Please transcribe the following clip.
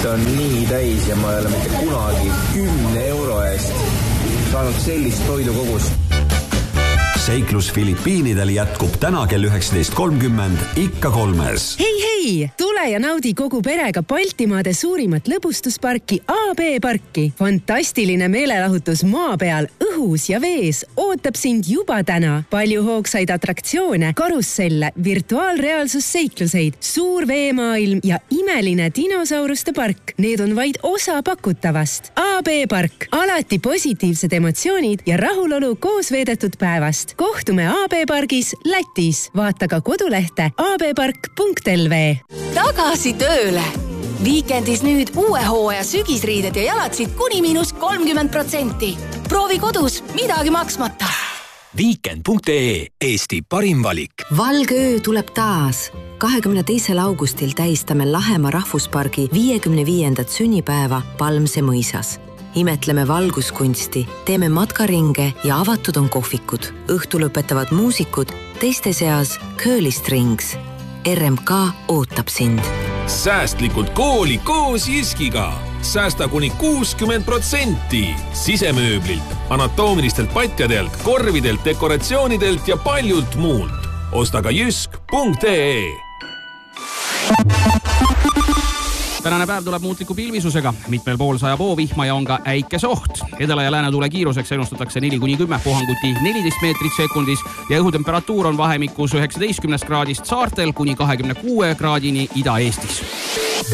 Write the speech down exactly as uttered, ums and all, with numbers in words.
kõht on nii täis ja ma ei ole mitte kunagi kümne euro eest saanud sellist toidukogust. Seiklus Filipiinidel jätkub täna kell üheksateist kolmkümmend ikka kolmes. Hei, hei! Tule ja naudi kogu perega Baltimaade suurimat lõbustusparki A B Parki. Fantastiline meelelahutus maa peal, õhus ja vees ootab sind juba täna. Palju hoogsaid atraktsioone, karusselle, virtuaalreaalsusseikluseid, suur veemaailm ja imeline dinosauruste park. Need on vaid osa pakutavast. A B Park. Alati positiivsed emotsioonid ja rahulolu koos veedetud päevast. Kohtume A B Pargis Lätis. Vaata ka kodulehte a b park punkt l v. Tagasi tööle! Viikendis nüüd uue hooaja sügisriided ja jalatsid kuni miinus kolmkümmend protsenti. Proovi kodus, midagi maksmata. Weekend punkt ee, Eesti parim valik. Valgöö tuleb taas. kahekümne teisel augustil tähistame Lahemaa rahvuspargi viiekümne viiendat sünnipäeva Palmse mõisas. Imetleme valguskunsti, teeme matkaringe ja avatud on kohvikud. Õhtu lõpetavad muusikud, teiste seas Curly Strings. R M K ootab sind. Säästlikult kooli koos Jiskiga. Säästa kuni kuuskümmend protsenti. Sisemööblilt, anatoomilistelt patjadelt, korvidelt, dekoratsioonidelt ja paljult muult. Osta ka jysk punkt ee. Tänane päev tuleb muutliku pilvisusega, mitmel pool sajab oovihma ja on ka äikesoht. Edela ja lääne tuule kiiruseks ennustatakse neli kuni kümme, puhanguti neliteist meetrit sekundis ja õhutemperatuur on vahemikus üheksateistkümnest kraadist saartel kuni kahekümne kuue kraadini Ida-Eestis.